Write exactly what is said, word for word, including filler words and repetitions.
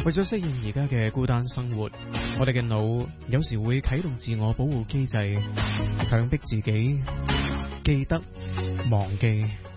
為咗適應而家嘅孤單生活，我哋嘅腦有時會啟動自我保護機制，強迫自己記得忘記。